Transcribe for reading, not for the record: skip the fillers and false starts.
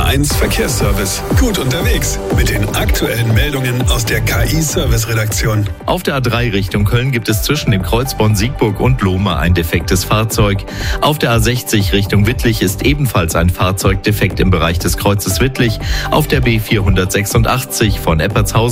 HR1 Verkehrsservice. Gut unterwegs mit den aktuellen Meldungen aus der KI-Service-Redaktion. Auf der A3 Richtung Köln gibt es zwischen dem Kreuz Bonn-Siegburg und Lohme ein defektes Fahrzeug. Auf der A60 Richtung Wittlich ist ebenfalls ein Fahrzeug defekt im Bereich des Kreuzes Wittlich. Auf der B486 von Eppertshausen